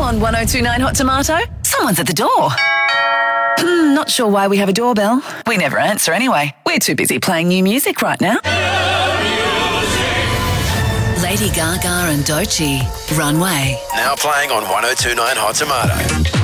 On 1029 Hot Tomato, someone's at the door. Not sure why we have a doorbell. We never answer anyway. We're too busy playing new music right now. Lady Gaga and Doechii, Runway. Now playing on 1029 Hot Tomato.